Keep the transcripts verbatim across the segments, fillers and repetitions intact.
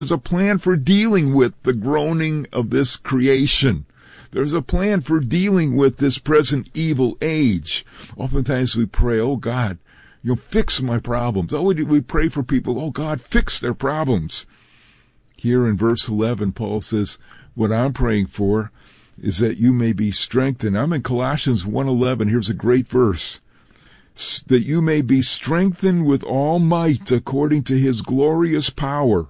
There's a plan for dealing with the groaning of this creation. There's a plan for dealing with this present evil age. Oftentimes we pray, oh God, you know, fix my problems. Oh, we, we pray for people, oh God, fix their problems. Here in verse eleven, Paul says, what I'm praying for is that you may be strengthened. I'm in Colossians one eleven. Here's a great verse. That you may be strengthened with all might according to his glorious power,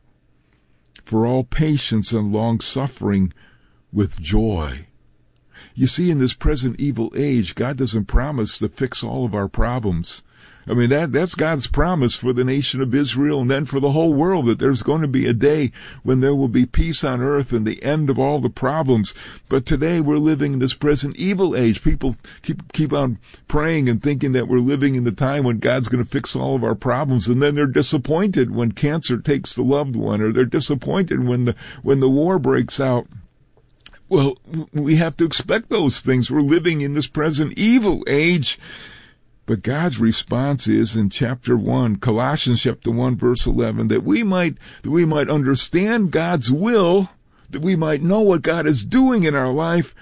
for all patience and long-suffering with joy. You see, in this present evil age, God doesn't promise to fix all of our problems. I mean, that that's God's promise for the nation of Israel and then for the whole world, that there's going to be a day when there will be peace on earth and the end of all the problems. But today we're living in this present evil age. People keep keep on praying and thinking that we're living in the time when God's going to fix all of our problems, and then they're disappointed when cancer takes the loved one, or they're disappointed when the when the war breaks out. Well, we have to expect those things. We're living in this present evil age. But God's response is in chapter one, Colossians chapter one, verse eleven, that we might, that we might understand God's will, that we might know what God is doing in our life.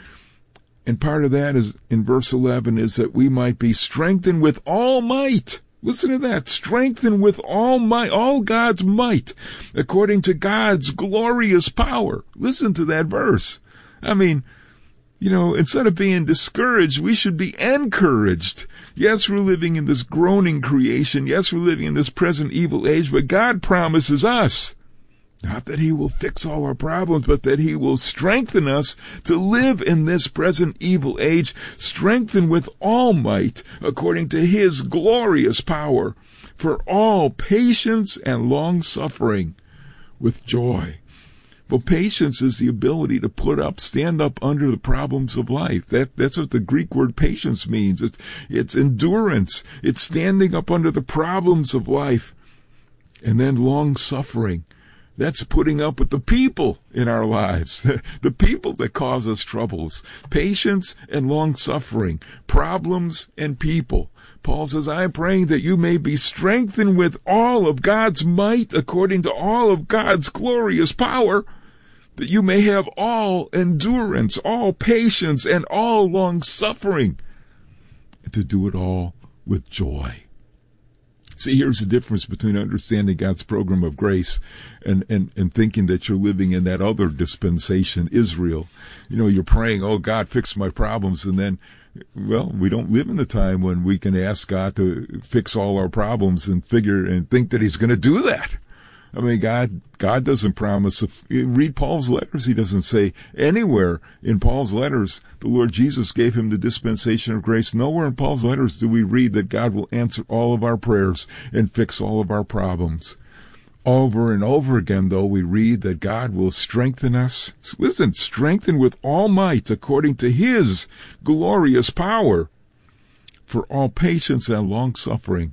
And part of that is in verse eleven is that we might be strengthened with all might. Listen to that. Strengthened with all might, all God's might, according to God's glorious power. Listen to that verse. I mean, you know, instead of being discouraged, we should be encouraged. Yes, we're living in this groaning creation. Yes, we're living in this present evil age, but God promises us, not that he will fix all our problems, but that he will strengthen us to live in this present evil age, strengthened with all might, according to his glorious power, for all patience and long-suffering with joy. Well, patience is the ability to put up, stand up under the problems of life. That, that's what the Greek word patience means. It's, it's endurance. It's standing up under the problems of life. And then long suffering. That's putting up with the people in our lives, the people that cause us troubles. Patience and long suffering, problems and people. Paul says, I am praying that you may be strengthened with all of God's might according to all of God's glorious power, that you may have all endurance, all patience, and all long-suffering, and to do it all with joy. See, here's the difference between understanding God's program of grace and, and, and thinking that you're living in that other dispensation, Israel. You know, you're praying, oh, God, fix my problems, and then, well, we don't live in the time when we can ask God to fix all our problems and figure and think that he's going to do that. I mean, God, God doesn't promise. If you read Paul's letters, he doesn't say anywhere in Paul's letters the Lord Jesus gave him the dispensation of grace. Nowhere in Paul's letters do we read that God will answer all of our prayers and fix all of our problems. Over and over again, though, we read that God will strengthen us. Listen, strengthen with all might according to his glorious power, for all patience and long suffering,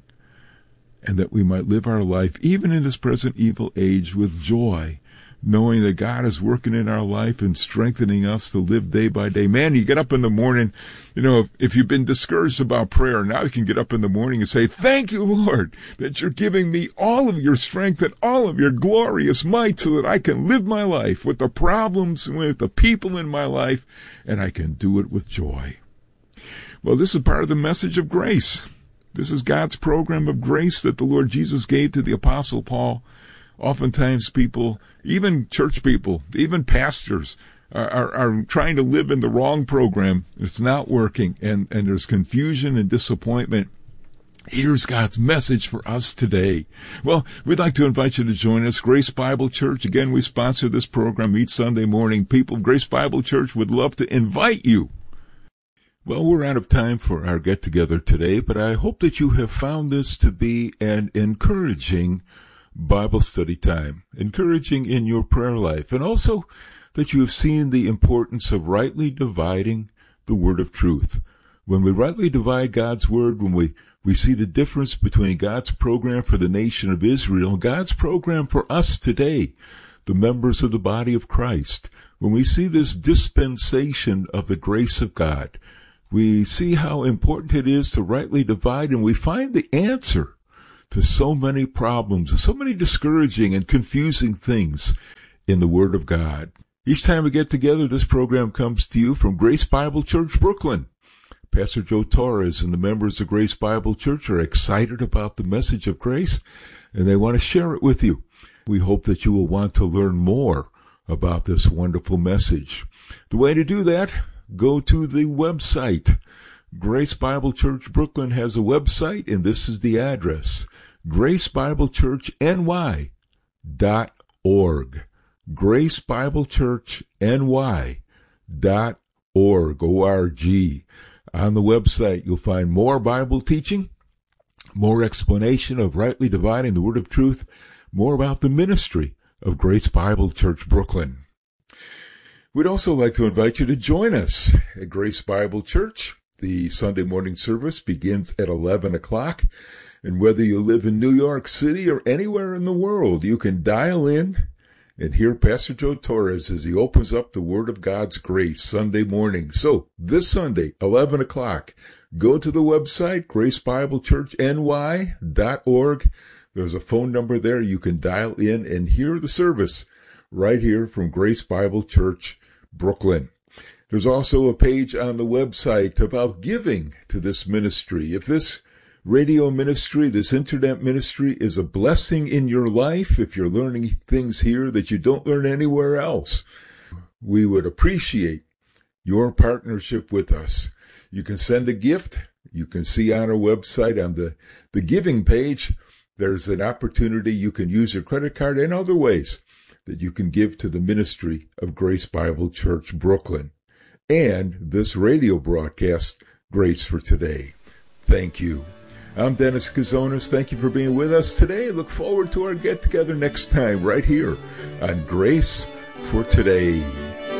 and that we might live our life, even in this present evil age, with joy, knowing that God is working in our life and strengthening us to live day by day. Man, you get up in the morning, you know, if, if you've been discouraged about prayer, now you can get up in the morning and say, thank you, Lord, that you're giving me all of your strength and all of your glorious might so that I can live my life with the problems and with the people in my life, and I can do it with joy. Well, this is part of the message of grace. This is God's program of grace that the Lord Jesus gave to the Apostle Paul. Oftentimes people, even church people, even pastors, are, are, are trying to live in the wrong program. It's not working, and, and there's confusion and disappointment. Here's God's message for us today. Well, we'd like to invite you to join us. Grace Bible Church. Again, we sponsor this program each Sunday morning. People of Grace Bible Church would love to invite you. Well, we're out of time for our get-together today, but I hope that you have found this to be an encouraging Bible study time, encouraging in your prayer life, and also that you have seen the importance of rightly dividing the word of truth. When we rightly divide God's word, when we, we see the difference between God's program for the nation of Israel and God's program for us today, the members of the body of Christ, when we see this dispensation of the grace of God, we see how important it is to rightly divide, and we find the answer to so many problems, so many discouraging and confusing things in the Word of God. Each time we get together, this program comes to you from Grace Bible Church, Brooklyn. Pastor Joe Torres and the members of Grace Bible Church are excited about the message of grace, and they want to share it with you. We hope that you will want to learn more about this wonderful message. The way to do that, go to the website. Grace Bible Church Brooklyn has a website, and this is the address, grace bible church n y dot org. grace bible church n y dot org, O R G. On the website, you'll find more Bible teaching, more explanation of rightly dividing the word of truth, more about the ministry of Grace Bible Church Brooklyn. We'd also like to invite you to join us at Grace Bible Church. The Sunday morning service begins at eleven o'clock, and whether you live in New York City or anywhere in the world, you can dial in and hear Pastor Joe Torres as he opens up the Word of God's grace Sunday morning. So, this Sunday, eleven o'clock, go to the website, grace bible church n y dot org. There's a phone number there. You can dial in and hear the service right here from Grace Bible Church, Brooklyn. There's also a page on the website about giving to this ministry. If this radio ministry, this internet ministry is a blessing in your life, if you're learning things here that you don't learn anywhere else, we would appreciate your partnership with us. You can send a gift. You can see on our website on the, the giving page, there's an opportunity you can use your credit card and other ways that you can give to the ministry of Grace Bible Church Brooklyn and this radio broadcast, Grace for Today. Thank you. I'm Dennis Kazonis. Thank you for being with us today. Look forward to our get-together next time right here on Grace for Today.